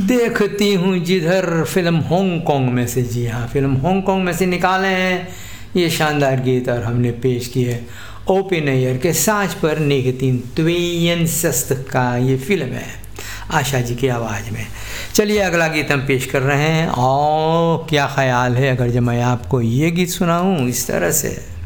देखती हूँ जिधर, फिल्म हांगकांग में से। जी हाँ, फिल्म हांगकांग में से निकाले हैं ये शानदार गीत और हमने पेश किया है ओपी नैयर के साज पर 1962 का ये फिल्म है, आशा जी की आवाज़ में। चलिए अगला गीत हम पेश कर रहे हैं। और क्या ख्याल है अगर जब मैं आपको ये गीत सुनाऊँ इस तरह से।